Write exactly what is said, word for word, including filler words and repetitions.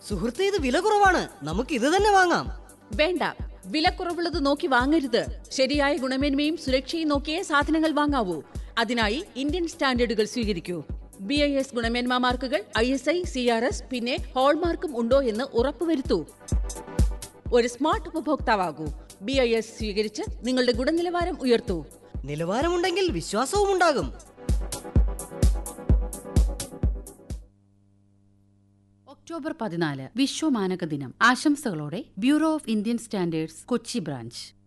സുഹൃത്തെ, ഇത് വില കുറവാണ്, നമുക്ക് ഇത് തന്നെ വാങ്ങാം. വേണ്ട, വിലക്കുറവുള്ളത് നോക്കി വാങ്ങരുത്. ശരിയായ ഗുണമേന്മയും സുരക്ഷയും നോക്കിയേ സാധനങ്ങൾ വാങ്ങാവൂ. അതിനായി ഇന്ത്യൻ സ്റ്റാൻഡേർഡുകൾ സ്വീകരിക്കൂ. ബി ഐ എസ് ഗുണമേന്മ മാർക്കുകൾ, I S I, C R S, പിന്നെ ഹോൾമാർക്കും ഉണ്ടോ എന്ന് ഉറപ്പുവരുത്തൂ. ഒരു സ്മാർട്ട് ഉപഭോക്താവാകൂ. ബി ഐ എസ് സ്വീകരിച്ച് നിങ്ങളുടെ ഗുണനിലവാരം ഉയർത്തൂ. നിലവാരമുണ്ടെങ്കിൽ വിശ്വാസവും ഉണ്ടാകും. ഒക്ടോബർ പതിനാല് വിശ്വ മാനക ദിനം. ആശംസകളോടെ bureau of Indian standards, Kochi branch.